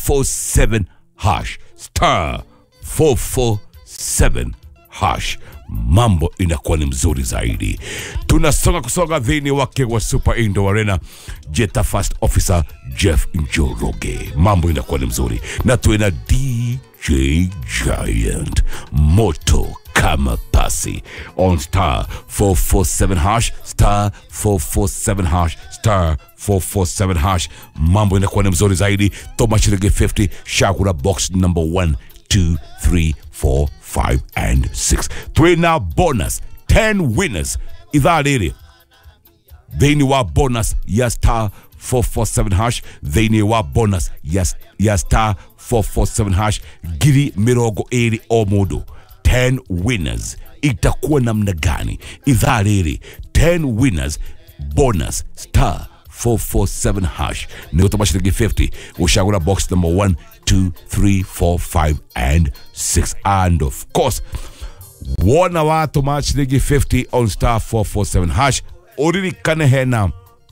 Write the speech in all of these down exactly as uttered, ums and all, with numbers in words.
four seven hash, star four four seven hash. Mambo inakuwa ni mzuri zaidi. Tunasonga kusonga dhini wake wa Super Indoor Arena, Jetta First Officer Jeff Njoroge. Mambo inakuwa ni mzuri. Na tuena D J Giant moto kama pasi on star four four seven hash, star four four seven hash, star four four seven hash. Mambo inakuwa ni mzuri zaidi. Toma shilingi fifty, Shakura box number one, two, three, four, five, and six. Twina bonus, ten winners. Idhaliri. They ni wa bonus ya star four four seven hash. They ni wa bonus ya, ya star four four seven hash. Giri mirogo eri omodo. ten winners. Itakuwa namna gani? Idhaliri. ten winners. Bonus star four four seven hash. Nilotoma shilingi fifty. Ushagura box number one, two, three, four, five, and six. And of course, one hour to match shilingi fifty on star four four seven hash. Oriri kanehena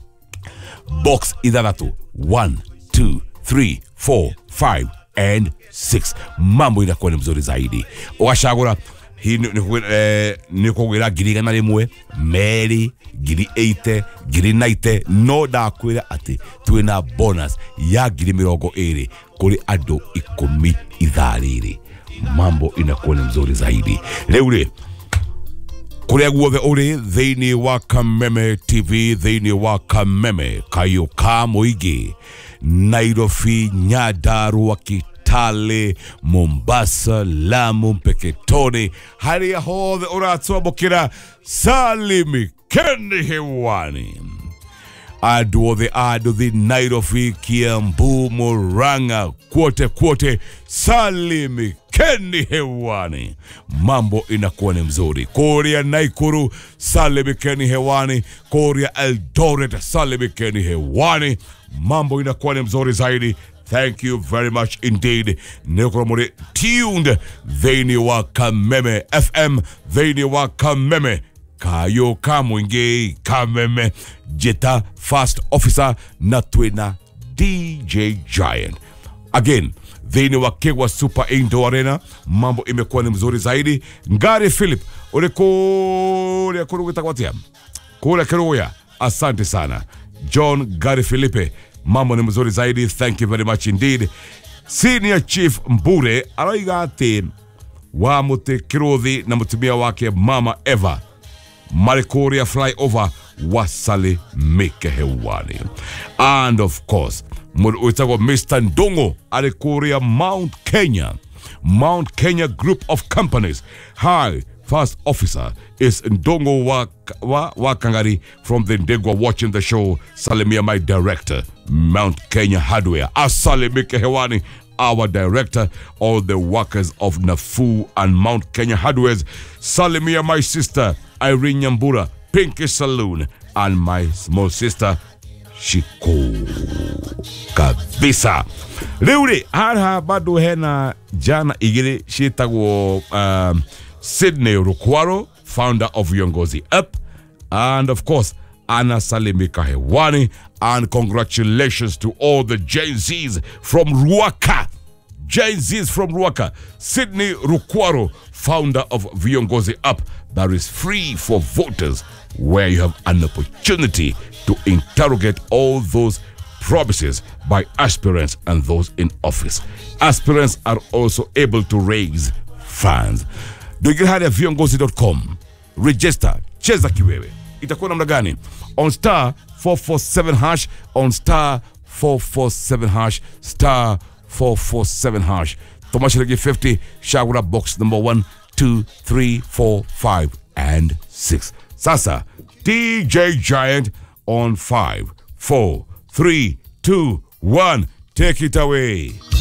box idharatu one, two, three, four, five, and six. Mambo inakuwa ni mzuri zaidi. Uashagura hii ni kugwira giri gana rimwe, meri giri eighty, giri ninety. No da kwira ati twina bonus ya giri mirongo iri kuri ado ikumi idhariri. Mambo inakuwa ni mzuri zaidi. Leure kuri guothe uri thini wa Kameme T V, thini wa Kameme Kayuka Muigi, Nairobi, Nyandarua, Kitale, Mombasa, Lamu, Mpeketoni, haria hothe uratwamukira Salimi Kendi hewani. Adu othe adu the Nairobi, Kiambu, Murang'a, kwote kwote Salimi Kendi hewani. Mambo inakuwa ni mzuri. Korea Naikuru, Salimi Kendi hewani. Korea Eldoret, Salimi Kendi hewani. Mambo inakuwa ni mzuri zaidi. Thank you very much indeed. Neokromori tuned. Theni wa Kameme F M. Theni wa Kameme Kayuka Muigi Kameme Jetta First Officer na twina D J Giant. Again, theni wa Kegwa Super Indoor Arena. Mambo imekuwa ni mzuri zaidi. Ngari Philip ule kule kule takwatia kule Keruya. Asante sana John Gary Philippe. Mambo ni mzuri zaidi. Thank you very much indeed. Senior Chief Mbure araigate wa mute Kirothi na mutumia wake Mama Eva Marikoria flyover wasale meke hewani. And of course, mwitago Mister Ndongo alikoria Mount Kenya. Mount Kenya Group of Companies. Hi, First Officer is Ndongo wa, wa, wa Kangari from the Ndegwa watching the show. Salimia, my director, Mount Kenya Hardware. Asalimike hewani, our director, all the workers of Nafu and Mount Kenya Hardwares. Salimia, my sister, Irene Nyambura, Pinky Saloon, and my small sister, Shiko kabisa. Leure, hara bado hena jana igiri shitago um, Sydney Rukwaro, founder of Viongozi Up, and of course, Anna Salimika hewani, and congratulations to all the Gen Zs from Ruaka. Gen Zs from Ruaka. Sydney Rukwaro, founder of Viongozi Up, that is free for voters, where you have an opportunity to interrogate all those promises by aspirants and those in office. Aspirants are also able to raise funds. Do you have a viongozi dot com? Register. Cheza kiwewe. Itakuwa namna gani? On star four four seven hash, on star four four seven hash, star four four seven hash. Tomashirigi fifty, Shagura box number one, two, three, four, five, and six. Sasa, D J Giant on five, four, three, two, one. Take it away.